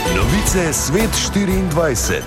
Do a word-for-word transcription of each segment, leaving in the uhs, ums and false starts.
Novice Svet štiriindvajset.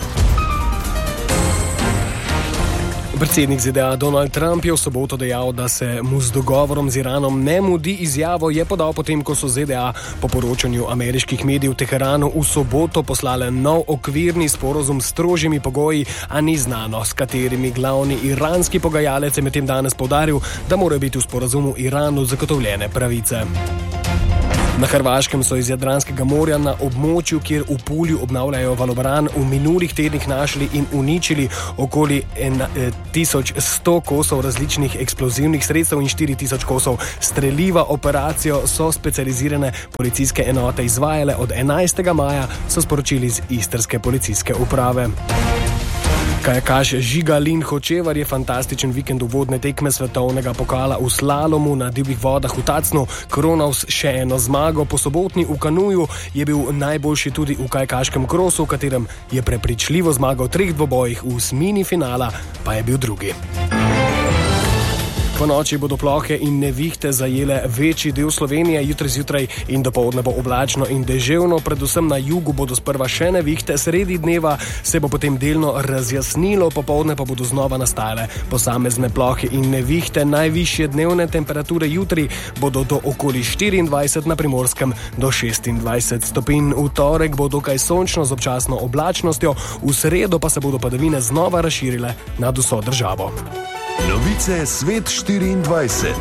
Predsednik Z D A Donald Trump je v soboto dejal, da se mu z dogovorom z Iranom ne mudi. Izjavo je podal potem, ko so Z D A po poročanju ameriških medijev v Teheranu v soboto poslale nov okvirni sporozum s strožjimi pogoji, a ni znano, s katerimi. Glavni iranski pogajalec je medtem danes poudaril, da morajo biti v sporazumu Iranu zagotovljene pravice. Na Hrvaškem so iz Jadranskega morja na območju, kjer v Pulju obnavljajo valobran, v minulih tednih našli in uničili okoli tisoč sto kosov različnih eksplozivnih sredstev in štiri tisoč kosov streliva. Operacijo so specializirane policijske enote izvajale od enajstega maja, so sporočili iz istrske policijske uprave. Kajakaš Žiga Lin Hočevar je fantastičen vikend uvodne tekme svetovnega pokala v slalomu na divjih vodah v Tacnu kronal s še eno zmago. Po sobotni v kanuju je bil najboljši tudi v kajakaškem krosu, v katerem je prepričljivo zmagal v treh dvobojih, v osmini finala pa je bil drugi. Po noči bodo plohe in nevihte zajele večji del Slovenije, jutri zjutraj in dopoldne bo oblačno in deževno, predvsem na jugu bodo sprva še nevihte, sredi dneva se bo potem delno razjasnilo, popoldne pa bodo znova nastajale posamezne plohe in nevihte. Najvišje dnevne temperature jutri bodo do okoli štiriindvajset, na Primorskem do šestindvajset stopinj. V torek bo dokaj sončno z občasno oblačnostjo, v sredo pa se bodo padavine znova razširile nad vso državo. Novice Svet štiriindvajset.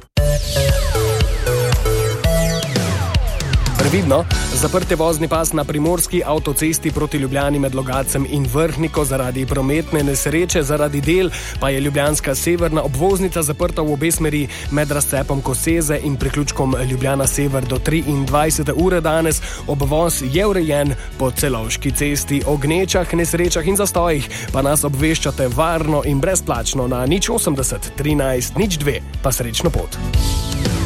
Previdno, zaprt je vozni pas na primorski avtocesti proti Ljubljani med Logatcem in Vrhniko zaradi prometne nesreče. Zaradi del pa je ljubljanska severna obvoznica zaprta v obe smeri med razcepom Koseze in priključkom Ljubljana sever do triindvajsete ure danes. Obvoz je urejen po Celovški cesti. O gnečah, nesrečah in zastojih pa nas obveščate varno in brezplačno na nič osemdeset trinajst nič dve. Pa srečno pot.